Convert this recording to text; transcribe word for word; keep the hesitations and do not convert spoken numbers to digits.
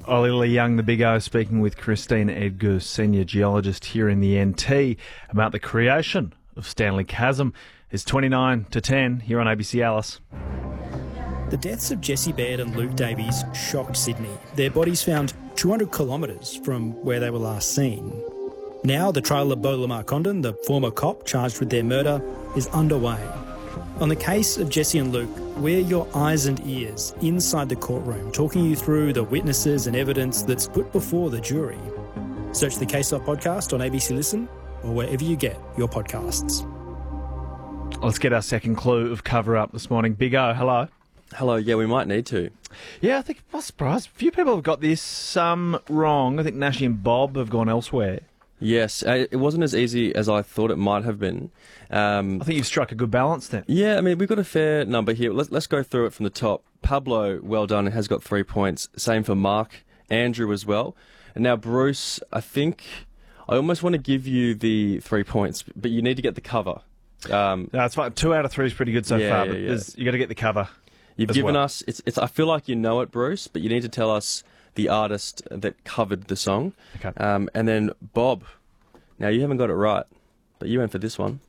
Ollie Lee Young, the Big O, speaking with Christine Edgar, senior geologist here in the N T, about the creation of Stanley Chasm. It's twenty-nine to ten here on A B C Alice. The deaths of Jesse Baird and Luke Davies shocked Sydney. Their bodies found two hundred kilometres from where they were last seen. Now the trial of Beau Lamar Condon, the former cop charged with their murder, is underway. On the case of Jesse and Luke, we're your eyes and ears inside the courtroom, talking you through the witnesses and evidence that's put before the jury. Search the Case Off podcast on A B C Listen or wherever you get your podcasts. Let's get our second clue of cover-up this morning. Big O, hello. Hello, yeah, we might need to. Yeah, I think I'm surprised. A few people have got this um, wrong. I think Nashi and Bob have gone elsewhere. Yes, it wasn't as easy as I thought it might have been. Um, I think you've struck a good balance then. Yeah, I mean, we've got a fair number here. Let's, let's go through it from the top. Pablo, well done, has got three points. Same for Mark. Andrew as well. And now Bruce, I think I almost want to give you the three points, but you need to get the cover. Um, no, it's fine. Two out of three is pretty good so yeah, far, yeah, but yeah. you got to get the cover. You've as given well. us, it's, it's. I feel like you know it, Bruce, but you need to tell us the artist that covered the song. Okay. Um, and then Bob. Now, you haven't got it right, but you went for this one.